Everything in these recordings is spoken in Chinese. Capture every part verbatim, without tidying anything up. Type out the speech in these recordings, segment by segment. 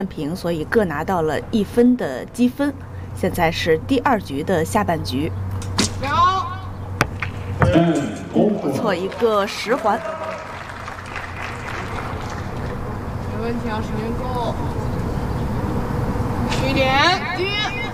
平，所以各拿到了一分的积分。现在是第二局的下半局。不错，一个十环。 没问题啊，时间够。一点一。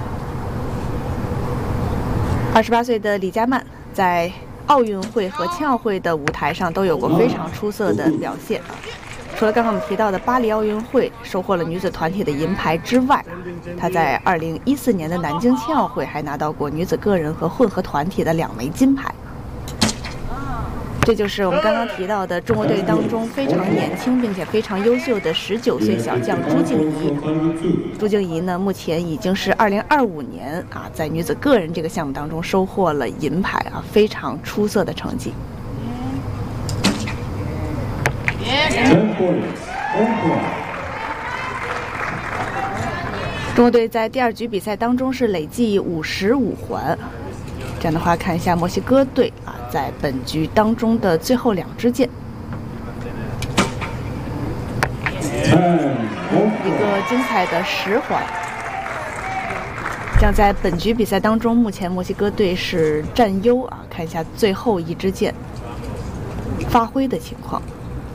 二十八岁的李佳曼在奥运会和青奥会的舞台上都有过非常出色的表现。除了刚刚我们提到的巴黎奥运会收获了女子团体的银牌之外，她在二零一四年的南京青奥会还拿到过女子个人和混合团体的两枚金牌。这就是我们刚刚提到的中国队当中非常年轻并且非常优秀的十九岁小将朱静怡。朱静怡呢，目前已经是二零二五年啊，在女子个人这个项目当中收获了银牌啊，非常出色的成绩。中国队在第二局比赛当中是累计五十五环。这样的话，看一下墨西哥队啊，在本局当中的最后两支箭，一个精彩的十环。这样在本局比赛当中，目前墨西哥队是占优啊。看一下最后一支箭发挥的情况。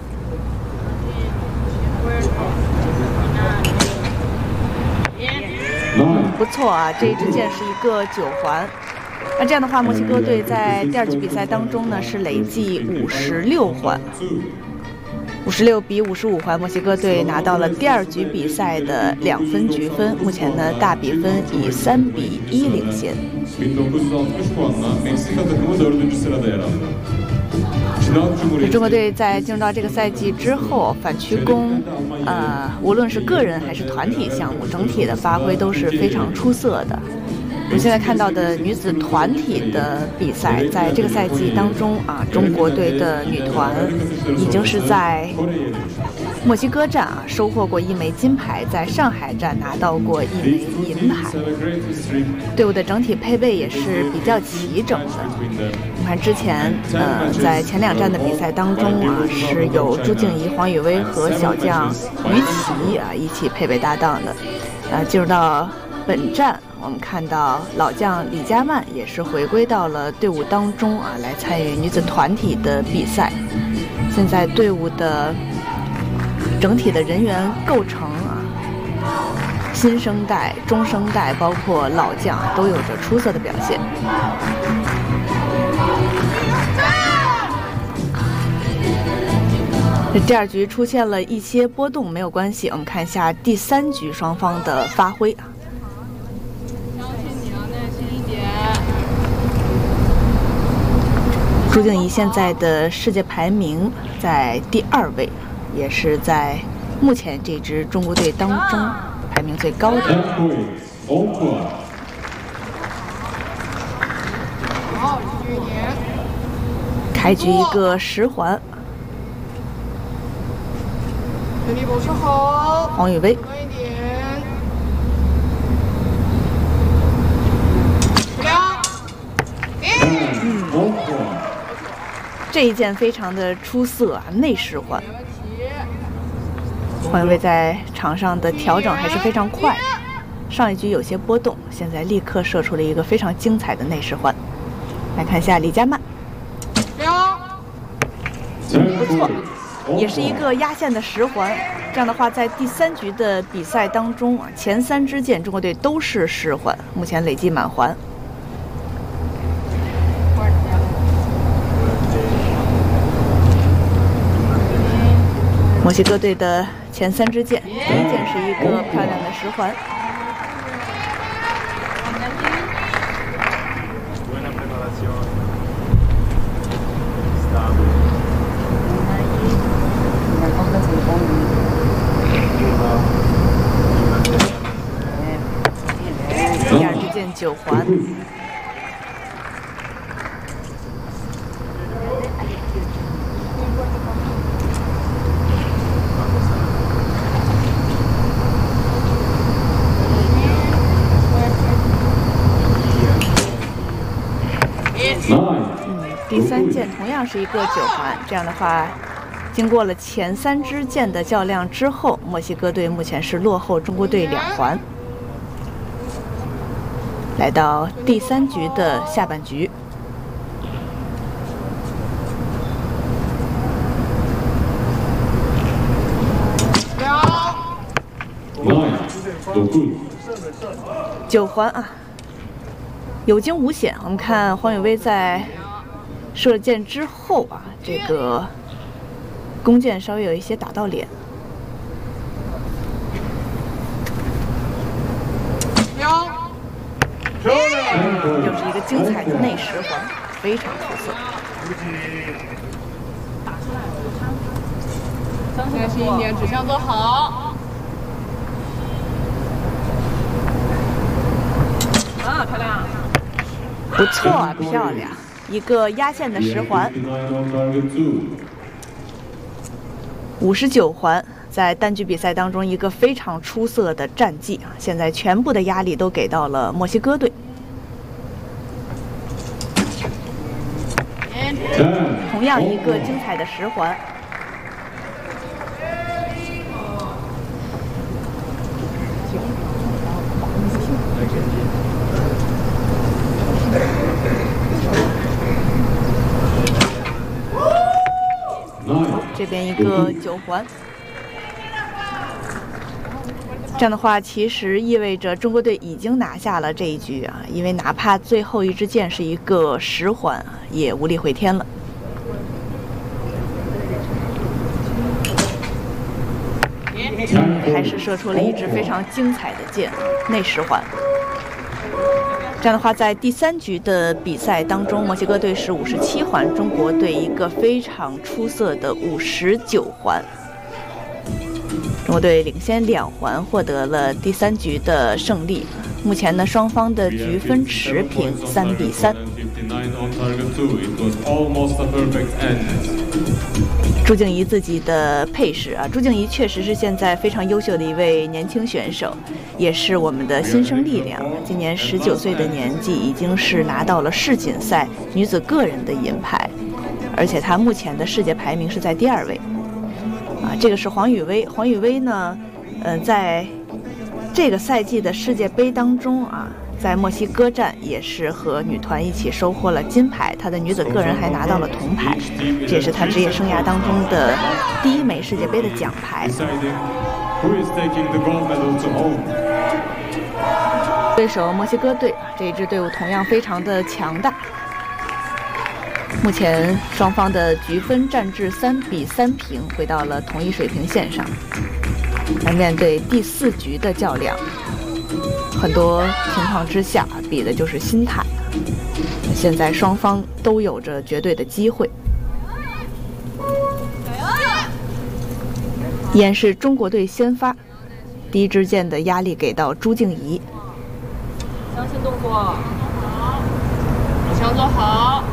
嗯，不错啊，这一支箭是一个九环。那这样的话，墨西哥队在第二局比赛当中呢是累计五十六环，五十六比五十五环，墨西哥队拿到了第二局比赛的两分局分。目前呢，大比分以三比一领先。中国队在进入到这个赛季之后，反曲弓，呃，无论是个人还是团体项目，整体的发挥都是非常出色的。我们现在看到的女子团体的比赛，在这个赛季当中啊，中国队的女团已经是在墨西哥站啊收获过一枚金牌，在上海站拿到过一枚银牌。队伍的整体配备也是比较齐整的。你看之前呃在前两站的比赛当中啊，是有朱静怡、黄雨薇和小将于琦啊一起配备搭档的。啊，进入到本站，我们看到老将李佳曼也是回归到了队伍当中啊，来参与女子团体的比赛。现在队伍的整体的人员构成啊，新生代、中生代，包括老将啊，都有着出色的表现。这第二局出现了一些波动，没有关系。我们看一下第三局双方的发挥啊。朱静怡现在的世界排名在第二位，也是在目前这支中国队当中排名最高的。开局一个十环，黄雨薇。这一箭非常的出色啊，内十环。黄雨薇在场上的调整还是非常快，上一局有些波动，现在立刻射出了一个非常精彩的内十环。来看一下李佳曼，不错，也是一个压线的十环。这样的话，在第三局的比赛当中啊，前三支箭中国队都是十环，目前累计满环。墨西哥队的前三支箭，第一箭是一个漂亮的十环。第二支箭九环。嗯，第三箭同样是一个九环，这样的话， 经过了前三支箭的较量之后，墨西哥队目前是落后中国队两环。来到第三局的下半局，九环啊，有惊无险。我们看黄雨薇在射箭之后啊，这个弓箭稍微有一些打到脸。又是一个精彩的内十环，非常出色。 耐心一点，指向做好。啊，漂亮！ 不错，漂亮，一个压线的十环。五十九环，在单局比赛当中一个非常出色的战绩啊！现在全部的压力都给到了墨西哥队。同样一个精彩的十环。这边一个九环，这样的话，其实意味着中国队已经拿下了这一局啊，因为哪怕最后一支箭是一个十环，也无力回天了。还是射出了一支非常精彩的箭，内十环。这样的话，在第三局的比赛当中，墨西哥队是五十七环，中国队一个非常出色的五十九环。中国队领先两环，获得了第三局的胜利。目前呢，双方的局分持平，三比三。朱静怡自己的配饰啊，朱静怡确实是现在非常优秀的一位年轻选手，也是我们的新生力量。今年十九岁的年纪，已经是拿到了世锦赛女子个人的银牌，而且她目前的世界排名是在第二位。啊，这个是黄雨薇。黄雨薇呢，呃，在这个赛季的世界杯当中啊，在墨西哥站也是和女团一起收获了金牌，她的女子个人还拿到了铜牌，这也是她职业生涯当中的第一枚世界杯的奖牌。对手墨西哥队，这一支队伍同样非常的强大。目前双方的局分战至三比三平，回到了同一水平线上。来面对第四局的较量，很多情况之下比的就是心态。现在双方都有着绝对的机会。依然是中国队先发，第一支箭的压力给到朱静怡。 相信动作，好，指向做好。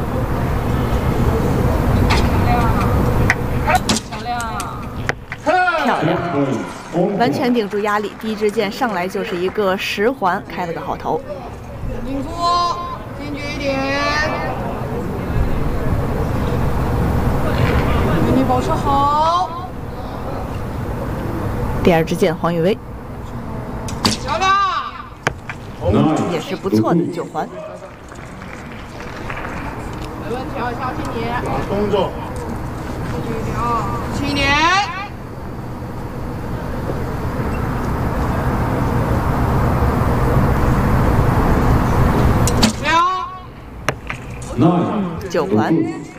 漂亮， 漂亮，完全顶住压力。第一支箭上来就是一个十环，开了个好头。 顶住，坚决一点，原地保持好。 第二支箭黄雨薇， 漂亮， 也是不错的九环。 没问题啊，小心点。 动作。 轻一点， 嗯，九环。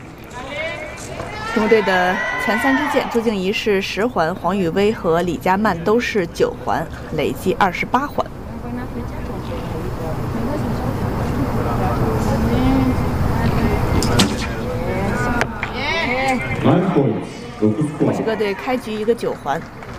中国队的前三支箭，朱静怡是十环，黄雨薇和李佳曼都是九环，累计二十八环。墨西哥队开局一个九环，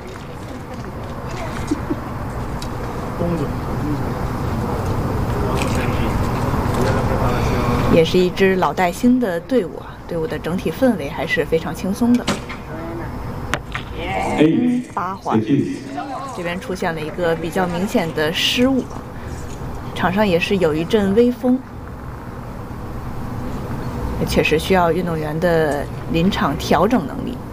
也是一支老带新的队伍啊，队伍的整体氛围还是非常轻松的。八环，这边出现了一个比较明显的失误，场上也是有一阵微风。确实需要运动员的临场调整能力。